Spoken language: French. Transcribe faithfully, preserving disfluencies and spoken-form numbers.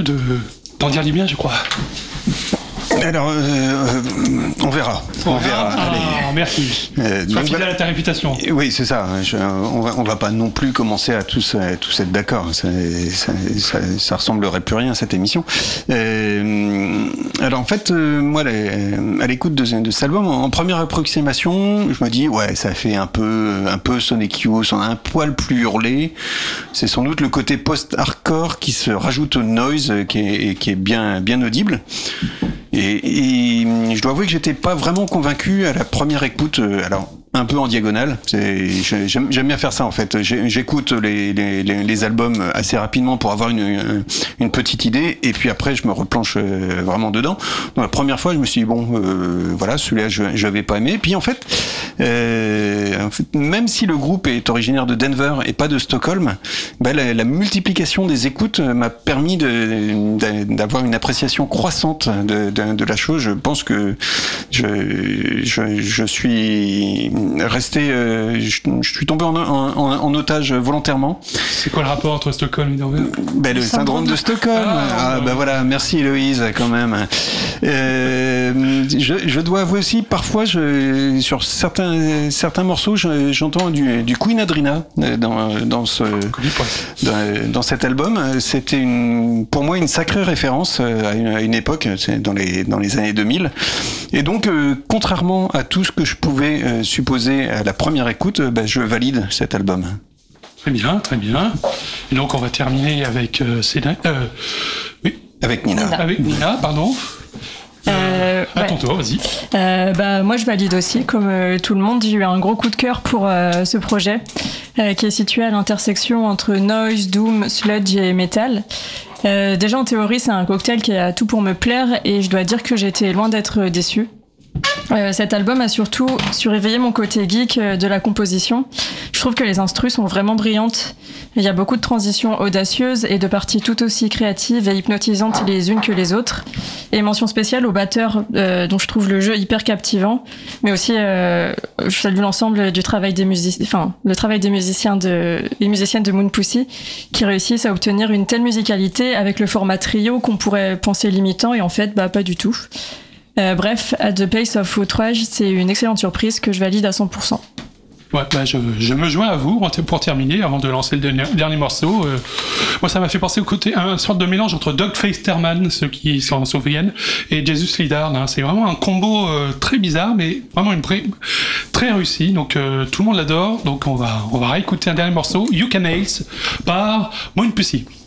de, d'en dire du bien, je crois. Alors, euh, on verra. On ah, verra. Ah, Allez. Merci. Euh, Sois donc, fidèle voilà. à ta réputation. Oui, c'est ça. Je, on va, on va pas non plus commencer à tous, à tous être d'accord. Ça, ça, ça, ça ressemblerait plus rien à cette émission. Euh, alors en fait, euh, moi, à l'écoute de, de cet album, en première approximation, je me dis ouais, ça fait un peu, un peu Sonic Youth, on a un poil plus hurlé. C'est sans doute le côté post-hardcore qui se rajoute au noise, qui est, qui est bien, bien audible. Et, et je dois avouer que j'étais pas vraiment convaincu à la première écoute. Alors un peu en diagonale. C'est, j'aime, j'aime bien faire ça en fait. J'écoute les, les, les albums assez rapidement pour avoir une, une petite idée, et puis après je me replanche vraiment dedans. Donc la première fois, je me suis dit bon, euh, voilà, celui-là je j'avais pas aimé. Puis en fait, euh, en fait, même si le groupe est originaire de Denver et pas de Stockholm, bah, la, la multiplication des écoutes m'a permis de, de, d'avoir une appréciation croissante de, de, de la chose. Je pense que je, je, je suis resté, euh, je, je suis tombé en, en, en otage volontairement. C'est quoi le rapport entre Stockholm et Denver ? Ben, le syndrome de Stockholm. Ah, ah ben voilà, merci Héloïse quand même. Euh, je, je dois avouer aussi, parfois, je, sur certains, certains morceaux, je, j'entends du, du Queen Adrina dans, dans, ce, dans, dans cet album. C'était une, pour moi une sacrée référence à une, à une époque, c'est dans les, dans les années deux mille. Et donc, euh, contrairement à tout ce que je pouvais euh, supposer à la première écoute, ben, je valide cet album. Très bien, très bien. Et donc on va terminer avec euh, Céline. Euh, oui. Avec Nina. Nina. Avec Nina, pardon. Euh, à ton ouais. tour, vas-y. Euh, bah, moi, je valide aussi, comme euh, tout le monde. J'ai eu un gros coup de cœur pour euh, ce projet, euh, qui est situé à l'intersection entre noise, doom, sludge et metal. Euh, déjà, en théorie, c'est un cocktail qui a tout pour me plaire, et je dois dire que j'étais loin d'être déçue. Euh, cet album a surtout surveillé mon côté geek euh, de la composition. Je trouve que les instrus sont vraiment brillantes. Il y a beaucoup de transitions audacieuses et de parties tout aussi créatives et hypnotisantes les unes que les autres. Et mention spéciale aux batteurs, euh, dont je trouve le jeu hyper captivant. Mais aussi, euh, je salue l'ensemble du travail des musiciens, enfin, le travail des musiciens de, les musiciennes de Moon Pussy, qui réussissent à obtenir une telle musicalité avec le format trio qu'on pourrait penser limitant, et en fait, bah, pas du tout. Euh, bref, At the Pace of Outrage, c'est une excellente surprise que je valide à cent pour cent. Ouais, bah je, je me joins à vous pour terminer, avant de lancer le dernier, dernier morceau. Euh, moi, ça m'a fait penser au côté, un sorte de mélange entre Doug Feisterman, ceux qui s'en souviennent, et Jesus Lillard. Hein. C'est vraiment un combo euh, très bizarre, mais vraiment une pré- très réussi. Donc euh, tout le monde l'adore. Donc on va, on va réécouter un dernier morceau, You Can Ace, par Moon Pussy.